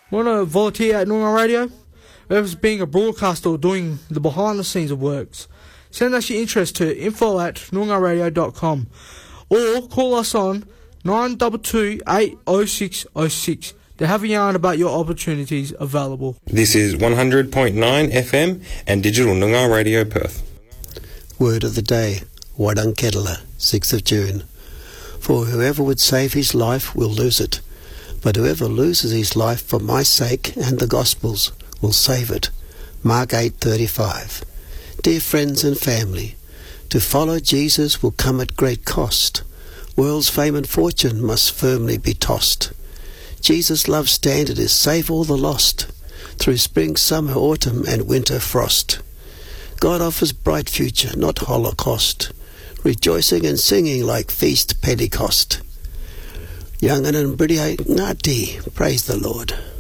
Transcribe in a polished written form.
Want to volunteer at Noongar Radio? Whether it's being a broadcaster or doing the behind the scenes of works, send us your interest to info@noongarradio.com or call us on 922 80606 to have a yarn about your opportunities available. This is 100.9 FM and Digital Noongar Radio Perth. Word of the day, Wadangkedala, 6th of June. For whoever would save his life will lose it, but whoever loses his life for my sake and the Gospel's will save it. Mark 8:35. Dear friends and family, to follow Jesus will come at great cost. World's fame and fortune must firmly be tossed. Jesus' love standard is save all the lost, through spring, summer, autumn and winter frost. God offers bright future, not holocaust, rejoicing and singing like feast Pentecost. Young and Bridie Ngati, praise the Lord.